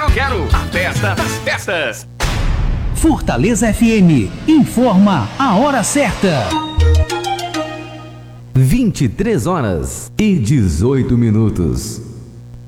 quero a festa das festas. Fortaleza FM informa a hora certa. 23 horas e 18 minutos.